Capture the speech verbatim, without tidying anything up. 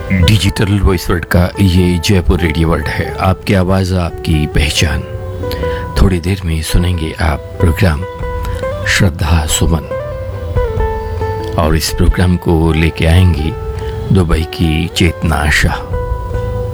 Digital voice world का ये Jaipur radio world है। आपकी आवाज़, आपकी पहचान। थोड़ी देर में सुनेंगे आप प्रोग्राम श्रद्धा सुमन, और इस प्रोग्राम को लेके आएंगी दुबई की चेतना शाह।